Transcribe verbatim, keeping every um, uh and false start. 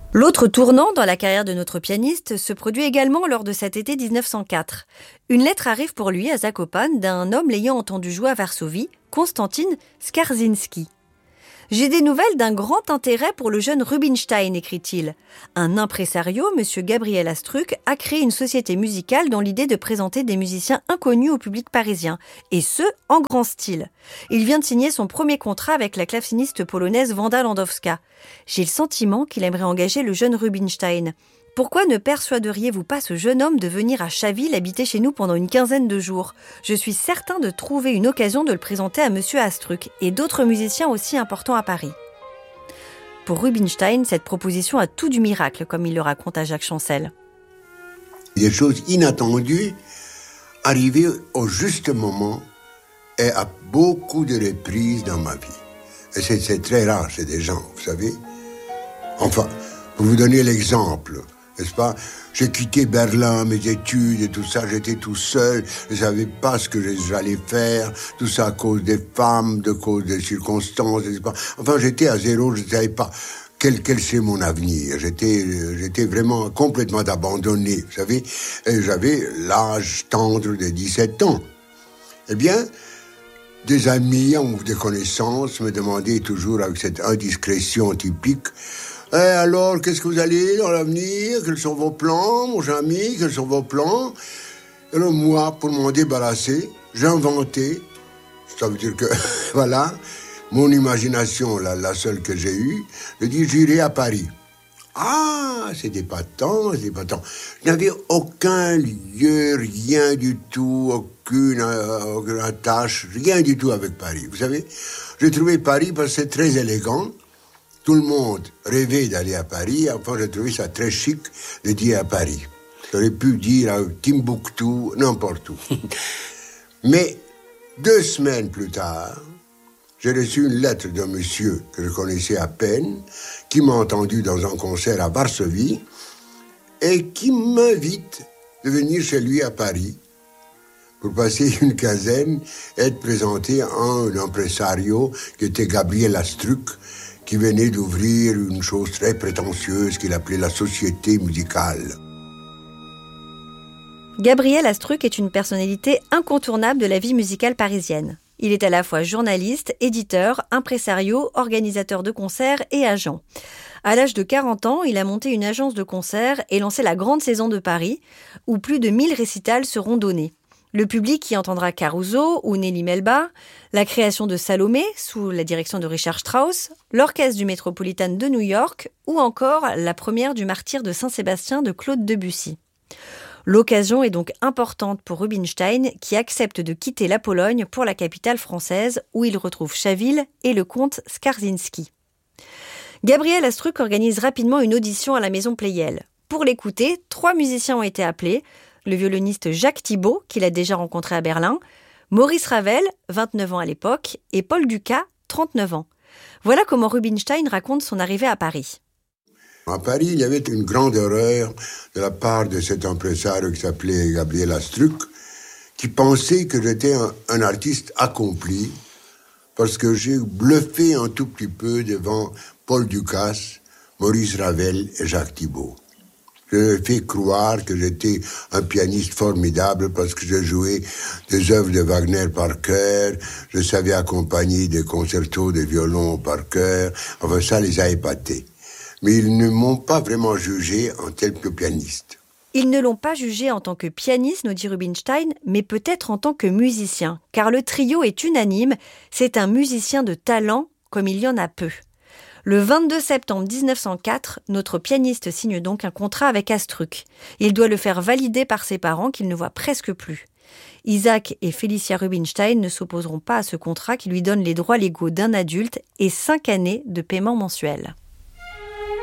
L'autre tournant dans la carrière de notre pianiste se produit également lors de cet été dix-neuf cent quatre. Une lettre arrive pour lui à Zakopane d'un homme l'ayant entendu jouer à Varsovie, Konstantin Skarżynski. « J'ai des nouvelles d'un grand intérêt pour le jeune Rubinstein », écrit-il. Un impresario, M. Gabriel Astruc, a créé une société musicale dans l'idée de présenter des musiciens inconnus au public parisien, et ce, en grand style. Il vient de signer son premier contrat avec la claveciniste polonaise Wanda Landowska. J'ai le sentiment qu'il aimerait engager le jeune Rubinstein. Pourquoi ne persuaderiez-vous pas ce jeune homme de venir à Chaville habiter chez nous pendant une quinzaine de jours ? Je suis certain de trouver une occasion de le présenter à M. Astruc et d'autres musiciens aussi importants à Paris. Pour Rubinstein, cette proposition a tout du miracle, comme il le raconte à Jacques Chancel. Des choses inattendues arrivaient au juste moment et à beaucoup de reprises dans ma vie. Et c'est, c'est très rare chez des gens, vous savez. Enfin, pour vous donner l'exemple, n'est-ce pas? J'ai quitté Berlin, mes études et tout ça, j'étais tout seul, je ne savais pas ce que j'allais faire, tout ça à cause des femmes, de cause des circonstances, n'est-ce pas? Enfin, j'étais à zéro, je ne savais pas quel, quel c'est mon avenir. J'étais, j'étais vraiment complètement abandonné, vous savez, et j'avais l'âge tendre de dix-sept ans. Eh bien, des amis ou des connaissances me demandaient toujours avec cette indiscrétion typique: Eh alors, qu'est-ce que vous allez dans l'avenir? Quels sont vos plans, mon ami? Quels sont vos plans? Alors moi, pour m'en débarrasser, j'ai inventé, ça veut dire que, voilà, mon imagination, la, la seule que j'ai eue, je dis, j'irai à Paris. Ah, c'était pas tant, c'était pas tant. Je n'avais aucun lieu, rien du tout, aucune, euh, aucune attache, rien du tout avec Paris. Vous savez, j'ai trouvé Paris parce que c'est très élégant. Tout le monde rêvait d'aller à Paris. Enfin, j'ai trouvé ça très chic de dire à Paris. J'aurais pu dire à Timbuktu, n'importe où. Mais deux semaines plus tard, j'ai reçu une lettre d'un monsieur que je connaissais à peine, qui m'a entendu dans un concert à Varsovie et qui m'invite de venir chez lui à Paris pour passer une quinzaine et être présenté à un impresario qui était Gabriel Astruc, qui venait d'ouvrir une chose très prétentieuse qu'il appelait la Société musicale. Gabriel Astruc est une personnalité incontournable de la vie musicale parisienne. Il est à la fois journaliste, éditeur, impresario, organisateur de concerts et agent. À l'âge de quarante ans, il a monté une agence de concerts et lancé la Grande Saison de Paris, où plus de mille récitals seront donnés. Le public y entendra Caruso ou Nelly Melba, la création de Salomé sous la direction de Richard Strauss, l'orchestre du Metropolitan de New York ou encore la première du Martyre de Saint-Sébastien de Claude Debussy. L'occasion est donc importante pour Rubinstein qui accepte de quitter la Pologne pour la capitale française où il retrouve Chaville et le comte Skarżynski. Gabriel Astruc organise rapidement une audition à la Maison Pleyel. Pour l'écouter, trois musiciens ont été appelés. Le violoniste Jacques Thibault, qu'il a déjà rencontré à Berlin, Maurice Ravel, vingt-neuf ans à l'époque, et Paul Dukas, trente-neuf ans. Voilà comment Rubinstein raconte son arrivée à Paris. À Paris, il y avait une grande erreur de la part de cet impresario qui s'appelait Gabriel Astruc, qui pensait que j'étais un, un artiste accompli, parce que j'ai bluffé un tout petit peu devant Paul Dukas, Maurice Ravel et Jacques Thibault. Je lui ai fait croire que j'étais un pianiste formidable parce que je jouais des œuvres de Wagner par cœur, je savais accompagner des concertos de violon par cœur, enfin ça les a épatés. Mais ils ne m'ont pas vraiment jugé en tel que pianiste. Ils ne l'ont pas jugé en tant que pianiste, nous dit Rubinstein, mais peut-être en tant que musicien, car le trio est unanime, c'est un musicien de talent comme il y en a peu. Le vingt-deux septembre dix-neuf cent quatre, notre pianiste signe donc un contrat avec Astruc. Il doit le faire valider par ses parents qu'il ne voit presque plus. Isaac et Félicia Rubinstein ne s'opposeront pas à ce contrat qui lui donne les droits légaux d'un adulte et cinq années de paiement mensuel.